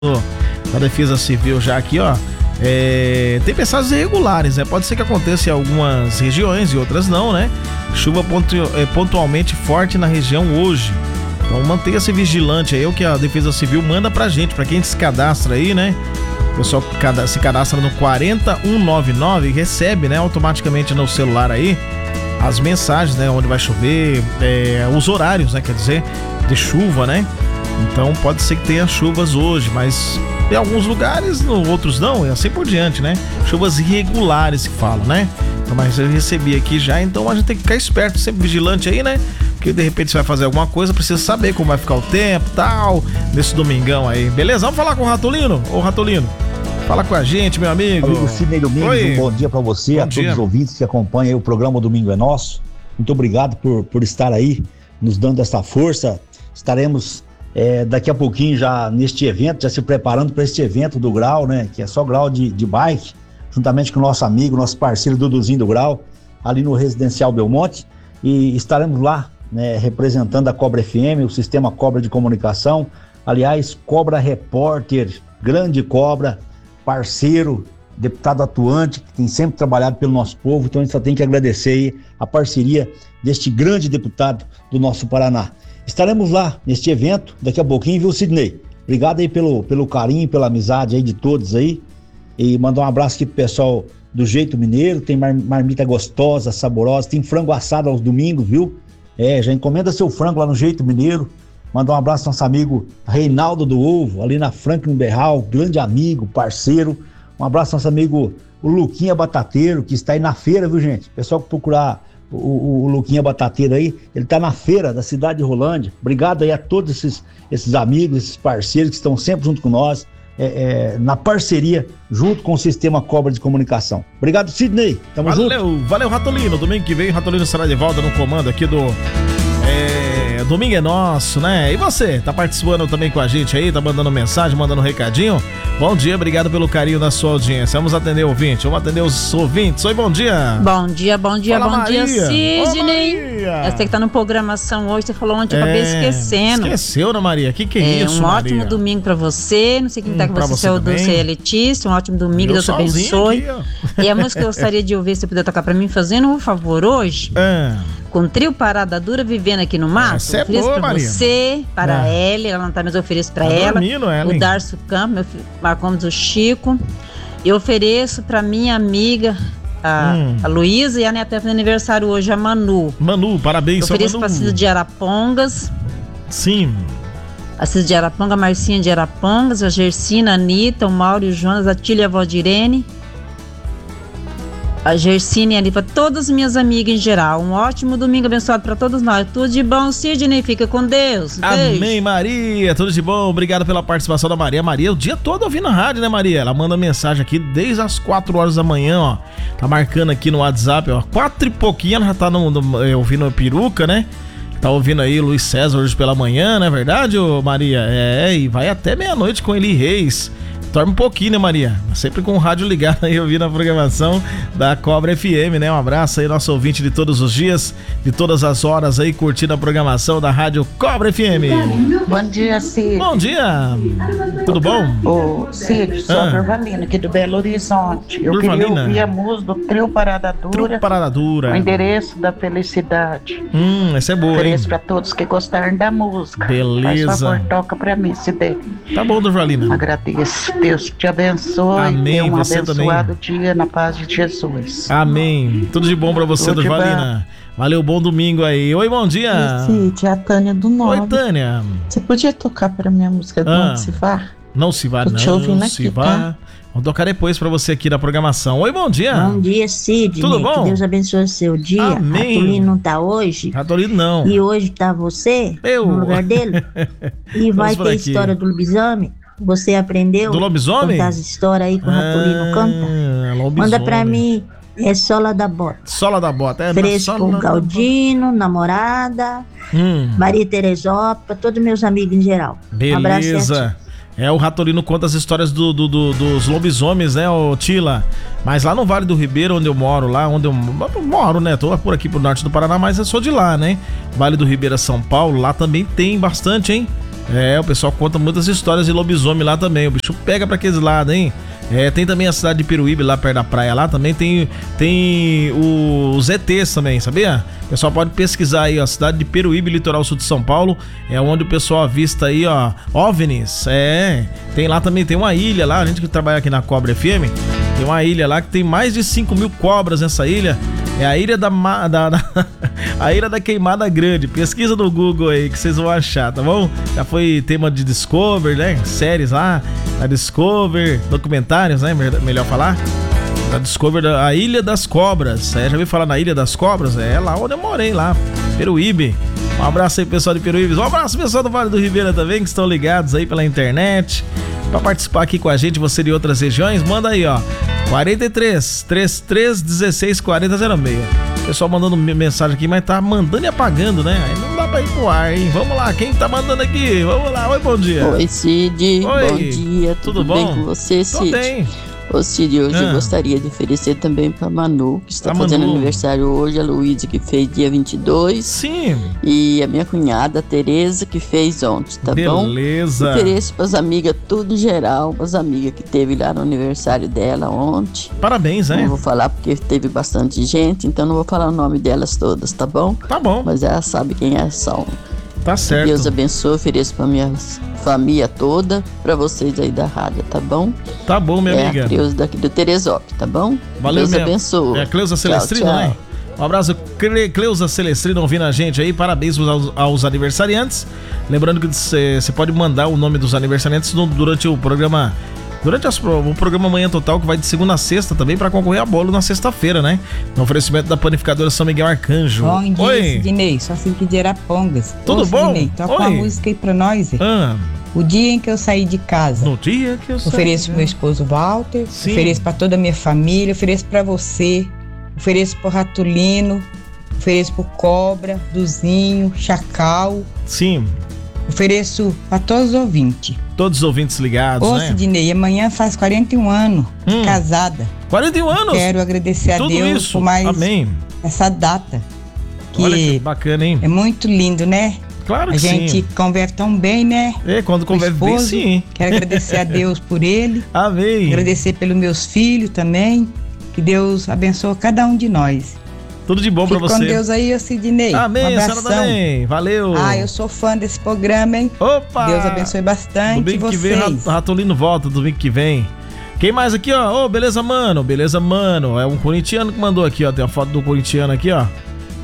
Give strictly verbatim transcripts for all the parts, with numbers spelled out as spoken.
da Defesa Civil já aqui, ó. É, tem mensagens irregulares, né? Pode ser que aconteça em algumas regiões e outras não, né? Chuva pontu, é, pontualmente forte na região hoje. Então mantenha-se vigilante aí, é o que a Defesa Civil manda pra gente, pra quem se cadastra aí, né? O pessoal se cadastra no quatro um nove nove e recebe, né, automaticamente no celular aí as mensagens, né, onde vai chover, é, os horários, né, quer dizer, de chuva, né? Então pode ser que tenha chuvas hoje, mas em alguns lugares, no outros não, e assim por diante, né? Chuvas irregulares se falam, né? Então, mas eu recebi aqui já, então a gente tem que ficar esperto, sempre vigilante aí, né? Porque de repente você vai fazer alguma coisa, precisa saber como vai ficar o tempo e tal, nesse domingão aí, beleza? Vamos falar com o Ratolino? Ô Ratolino, fala com a gente, meu amigo. Amigo Sidney Domingos, Oi. um bom dia pra você, bom a dia. Todos os ouvintes que acompanham aí o programa Domingo é Nosso. Muito obrigado por, por estar aí, nos dando essa força. Estaremos é, daqui a pouquinho já neste evento, já se preparando para este evento do Grau, né? Que é só Grau de, de bike, juntamente com o nosso amigo, nosso parceiro Duduzinho do Grau, ali no Residencial Belmonte. E estaremos lá, né, representando a Cobra F M, o sistema Cobra de comunicação. Aliás, Cobra Repórter, grande Cobra, parceiro, deputado atuante, que tem sempre trabalhado pelo nosso povo. Então a gente só tem que agradecer aí a parceria deste grande deputado do nosso Paraná. Estaremos lá neste evento daqui a pouquinho, viu, Sidney? Obrigado aí pelo, pelo carinho, pela amizade aí de todos aí. E mandar um abraço aqui pro pessoal do Jeito Mineiro. Tem mar, marmita gostosa, saborosa, tem frango assado aos domingos, viu? É, já encomenda seu frango lá no Jeito Mineiro. Mandar um abraço ao nosso amigo Reinaldo do Ovo, ali na Franklin Berral, grande amigo, parceiro. Um abraço ao nosso amigo o Luquinha Batateiro, que está aí na feira, viu, gente? Pessoal que procurar o, o, o Luquinha Batateiro aí, ele está na feira da cidade de Rolândia. Obrigado aí a todos esses, esses amigos, esses parceiros que estão sempre junto com nós, é, é, na parceria, junto com o sistema Cobra de comunicação. Obrigado, Sidney. Tamo valeu, junto. Valeu, valeu, Ratolino. Domingo que vem, Ratolino será de volta no comando aqui do... É, domingo é nosso, né? E você, tá participando também com a gente aí, tá mandando mensagem, mandando recadinho? Bom dia, obrigado pelo carinho da sua audiência. Vamos atender o ouvinte, vamos atender os ouvintes. Oi, bom dia. Bom dia, bom dia, Fala, bom Maria. dia, Sidney. Ô, Essa que tá no programação hoje, você falou ontem, eu acabei É, esquecendo. Esqueceu, né, Maria? Que que é, É, isso, um Maria? ótimo domingo pra você, não sei quem Hum, tá com pra você, você seu também. Dulce e Letícia, um ótimo domingo, Eu Deus abençoe. aqui, E a música que eu gostaria de ouvir, se você puder tocar pra mim, fazendo um favor hoje, É. com Trio Parada Dura, Vivendo Aqui no Mato. Essa é ofereço boa, pra Maria. você, para É. ela, ela não tá, mas eu ofereço pra Tá ela. dormindo ela, O hein? Darcio Campos, meu filho, Marcomes o Chico. Eu ofereço pra minha amiga, a, Hum. a Luísa, e a neta fazendo aniversário hoje, a Manu. Manu, parabéns, Eu só ofereço Manu. pra Cida de Arapongas, Sim. a Cida de Araponga, a Marcinha de Arapongas, a Gersina, a Anitta, o Mauro e o Jonas, a Tília e a Valdirene, a Gersina e a Anitta, todas as minhas amigas em geral. Um ótimo domingo abençoado pra todos nós. Tudo de bom, Sidney, fica com Deus. Beijo. Amém, Maria, tudo de bom, obrigado pela participação da Maria. Maria, o dia todo ouvindo a rádio, né, Maria? Ela manda mensagem aqui desde as quatro horas da manhã, ó. Tá marcando aqui no WhatsApp, ó. Quatro e pouquinho, ela já tá no, no, é, ouvindo a peruca, né? Tá ouvindo aí o Luiz César hoje pela manhã, não é verdade, ô Maria? É, e vai até meia-noite com Eli Reis. Dorme um pouquinho, né, Maria? Sempre com o rádio ligado aí, ouvindo a programação da Cobra F M, né? Um abraço aí, nosso ouvinte de todos os dias, de todas as horas aí, curtindo a programação da rádio Cobra F M. Bom dia, Cid. Bom dia! Tudo bom? Ô, Cid, sou Ah. a Durvalina, aqui do Belo Horizonte. Eu Durvalina. queria ouvir a música do Trio Parada Dura, Trio Parada Dura. o endereço da felicidade. Hum, essa é boa, hein? Ofereço pra todos que gostaram da música. Beleza. Faz favor, toca pra mim, Cid. Tá bom, Durvalina. Agradeço. Deus te abençoe. Amém, Tenha um você abençoado dia na paz de Jesus. Amém. Tudo de bom pra você, Tudo de Durvalina. Valeu, bom domingo aí. Oi, bom dia. Cid, a Tânia do Nove. Oi, Tânia. Você podia tocar pra minha música do Ah. Onde Se Vá? Não se vá, Tô te não ouvindo se aqui, vá. tá? Vou tocar depois pra você aqui na programação. Oi, bom dia. Bom dia, Sidney. Tudo bom? Que Deus abençoe o seu dia. Amém. Ratolino não tá hoje. Ratolino não. E hoje tá você Eu. no lugar dele. E vai por ter aqui. história do lobisomem. Você aprendeu? Do lobisomem? Contar as histórias aí que o Ratolino canta. Ah, lobisomem. Manda pra mim. É Sola da Bota. Sola da Bota. É, Fresco Sola da Galdino, namorada, Hum, Maria Teresópolis, todos meus amigos em geral. Um abraço e beleza. É, o Ratolino conta as histórias do, do- do- dos lobisomens, né, ô Tila? Mas lá no Vale do Ribeiro, onde eu moro, lá onde eu moro, né? Tô por aqui pro norte do Paraná, mas eu sou de lá, né? Vale do Ribeiro, São Paulo, lá também tem bastante, hein? É, o pessoal conta muitas histórias de lobisomem lá também. O bicho pega pra aqueles lados, hein? É, tem também a cidade de Peruíbe, lá perto da praia lá, também tem, tem o, os E Tês também, sabia? O pessoal pode pesquisar aí, ó, a cidade de Peruíbe, litoral sul de São Paulo, é onde o pessoal avista aí, ó, OVNIs, é, tem lá também, tem uma ilha lá, a gente que trabalha aqui na Cobra F M, tem uma ilha lá que tem mais de cinco mil cobras nessa ilha, é a ilha da, da, da a ilha da Queimada Grande, pesquisa no Google aí que vocês vão achar, tá bom? Já foi tema de Discovery, né, séries lá, da Discovery, documentários, né, melhor falar, da Discovery, a Ilha das Cobras, é, já ouviu falar na Ilha das Cobras? É lá onde eu morei, lá, Peruíbe. Um abraço aí, pessoal de Peruíbe. Um abraço, pessoal do Vale do Ribeira também, que estão ligados aí pela internet. Pra participar aqui com a gente, você de outras regiões, manda aí, ó, quarenta e três, trinta e três, dezesseis, quarenta, zero seis. O pessoal mandando mensagem aqui, mas tá mandando e apagando, né? Aí não dá pra ir pro ar, hein? Vamos lá, quem tá mandando aqui? Vamos lá, oi, bom dia. Oi, Cid, oi. Bom dia, tudo, tudo bem com você, Cid? Tudo bem. Ô Cid, hoje ah. eu gostaria de oferecer também pra Manu, que está a fazendo Manu. aniversário hoje, a Luísa, que fez dia vinte e dois. Sim. E a minha cunhada, a Tereza, que fez ontem, tá Beleza. bom? Beleza. Ofereço pras amigas, tudo em geral, pras amigas que teve lá no aniversário dela ontem. Parabéns, hein? Não vou falar porque teve bastante gente, então não vou falar o nome delas todas, tá bom? Tá bom. Mas ela sabe quem é são. Tá certo. Deus abençoe, ofereço pra minha família toda, pra vocês aí da rádio, tá bom? Tá bom, minha é amiga. É a Cleusa daqui do Teresópolis, tá bom? Valeu, Deus minha... abençoe. É a Cleusa Celestrina, né? Um abraço, Cleusa Celestrina, ouvindo a gente aí. Parabéns aos, aos aniversariantes. Lembrando que você pode mandar o nome dos aniversariantes no, durante o programa... Durante as, o programa Manhã Total, que vai de segunda a sexta também, pra concorrer a bolo na sexta-feira, né? No oferecimento da panificadora São Miguel Arcanjo. Bom dia, Oi. Sidney. Só assim de Arapongas. Tudo Ô, bom? Sidney, toca Oi. uma música aí pra nós. Ah. O dia em que eu saí de casa. No dia que eu saí. Ofereço pro meu esposo Walter. Sim. Ofereço pra toda a minha família. Ofereço pra você. Ofereço pro Ratulino. Ofereço pro Cobra, Duzinho, Chacal. Sim. Ofereço pra todos os ouvintes. Todos os ouvintes ligados, Ô, né? Sidney, amanhã faz quarenta e um anos de hum. casada. quarenta e um anos? Quero agradecer Tudo a Deus isso. por mais Amém. essa data. Que Olha que bacana, hein? É muito lindo, né? Claro que a gente sim. converve tão bem, né? É, quando converve bem, sim. Quero agradecer a Deus por ele. Amém. Agradecer pelos meus filhos também. Que Deus abençoe cada um de nós. Tudo de bom Fique pra você. com Deus aí, Sidney. Amém, um abração. senhora também. Valeu. Ah, eu sou fã desse programa, hein? Opa! Deus abençoe bastante domingo vocês. que vem, Ratolino volta domingo que vem. Quem mais aqui, ó? Ô, oh, beleza, mano. Beleza, mano. É um corintiano que mandou aqui, ó. Tem a foto do corintiano aqui, ó.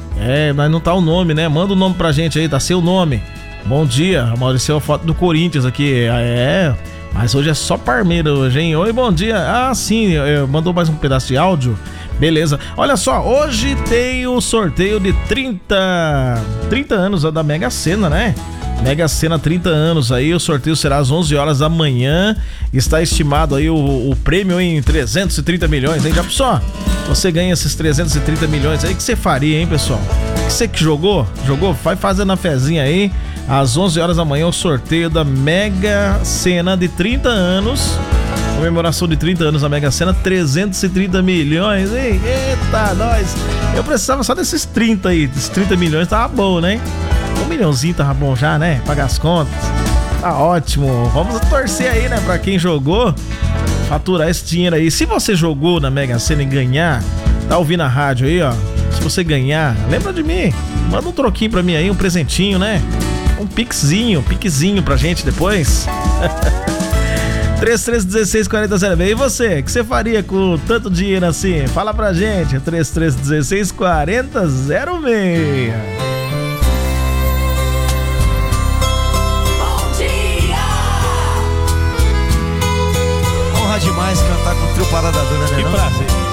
É, mas não tá o nome, né? Manda o nome pra gente aí, tá seu nome. Bom dia. Amadureceu a foto do Corinthians aqui. É, mas hoje é só Parmeira hoje, hein? Oi, bom dia. Ah, sim. Mandou mais um pedaço de áudio. Beleza. Olha só, hoje tem o sorteio de trinta, trinta anos da Mega Sena, né? Mega Sena trinta anos aí, o sorteio será às onze horas da manhã. Está estimado aí o, o prêmio em trezentos e trinta milhões, hein? Já pensou? Você ganha esses trezentos e trinta milhões aí, o que você faria, hein, pessoal? Você que jogou? Jogou? Vai fazendo a fezinha aí. Às onze horas da manhã o sorteio da Mega Sena de trinta anos. Comemoração de trinta anos da Mega Sena, trezentos e trinta milhões, hein? Eita, nós! Eu precisava só desses trinta aí, desses trinta milhões, tava bom, né? Um milhãozinho tava bom já, né? Pagar as contas. Tá ótimo. Vamos torcer aí, né? Pra quem jogou, faturar esse dinheiro aí. Se você jogou na Mega Sena e ganhar, tá ouvindo a rádio aí, ó. Se você ganhar, lembra de mim. Manda um troquinho pra mim aí, um presentinho, né? Um pixinho, piquezinho pra gente depois. três três um seis, quatro zero seis. E você, o que você faria com tanto dinheiro assim? Fala pra gente. três três um seis, quatro zero seis. Bom dia! Honra demais cantar com o trio Parada Dura, né? Que não? prazer.